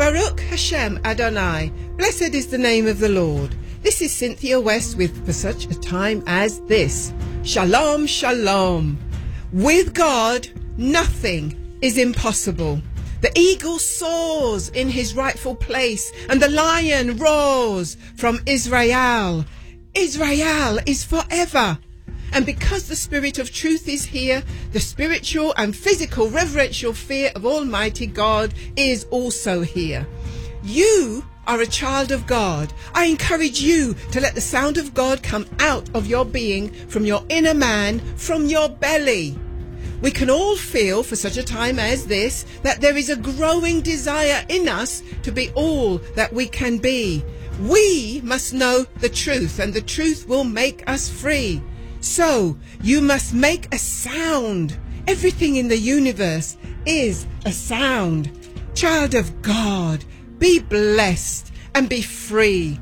Baruch Hashem Adonai. Blessed is the name of the Lord. This is Cynthia West with For Such a Time as This. Shalom, shalom. With God, nothing is impossible. The eagle soars in his rightful place, and the lion roars from Israel. Israel is forever. And because the Spirit of truth is here, the spiritual and physical reverential fear of Almighty God is also here. You are a child of God. I encourage you to let the sound of God come out of your being, from your inner man, from your belly. We can all feel, for such a time as this, that there is a growing desire in us to be all that we can be. We must know the truth, and the truth will make us free. So, you must make a sound. Everything in the universe is a sound. Child of God, be blessed and be free.